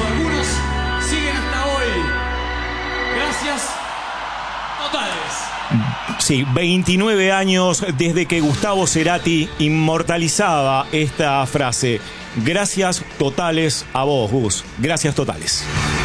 o algunos siguen hasta hoy. Gracias totales. Sí, 29 años desde que Gustavo Cerati inmortalizaba esta frase. Gracias totales a vos, Gus. Gracias totales.